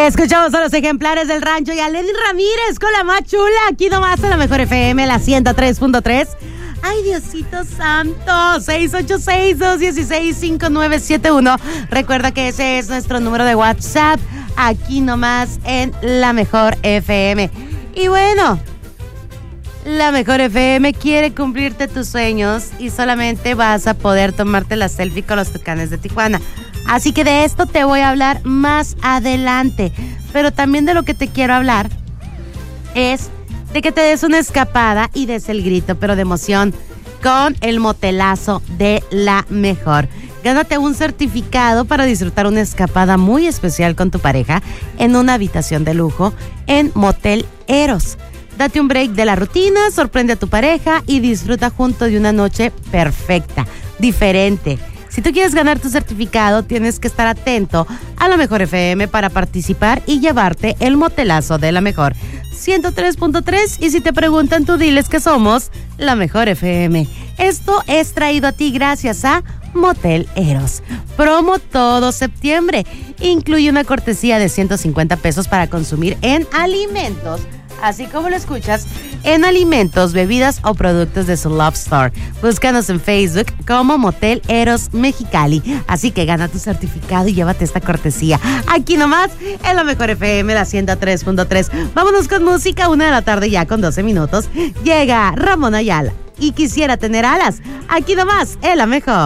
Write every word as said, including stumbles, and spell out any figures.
Escuchamos a los ejemplares del rancho y a Lenny Ramírez con la más chula. Aquí nomás en la Mejor F M, la ciento tres punto tres. Ay, Diosito santo. seis ocho seis, dos uno seis, cinco nueve siete uno. Recuerda que ese es nuestro número de WhatsApp. Aquí nomás en la Mejor F M. Y bueno, la Mejor F M quiere cumplirte tus sueños y solamente vas a poder tomarte la selfie con los Tucanes de Tijuana. Así que de esto te voy a hablar más adelante. Pero también de lo que te quiero hablar es de que te des una escapada y des el grito, pero de emoción, con el motelazo de la Mejor. Gánate un certificado para disfrutar una escapada muy especial con tu pareja en una habitación de lujo en Motel Eros. Date un break de la rutina, sorprende a tu pareja y disfruta junto de una noche perfecta, diferente. Si tú quieres ganar tu certificado, tienes que estar atento a la Mejor F M para participar y llevarte el motelazo de la Mejor. ciento tres punto tres, y si te preguntan, tú diles que somos la Mejor F M. Esto es traído a ti gracias a Motel Eros. Promo todo septiembre. Incluye una cortesía de ciento cincuenta pesos para consumir en alimentos, así como lo escuchas, en alimentos, bebidas o productos de su Love Store. Búscanos en Facebook como Motel Eros Mexicali. Así que gana tu certificado y llévate esta cortesía. Aquí nomás en la Mejor F M, la ciento tres punto tres. Vámonos con música, una de la tarde ya con doce minutos. Llega Ramón Ayala y Quisiera Tener Alas. Aquí nomás en la Mejor.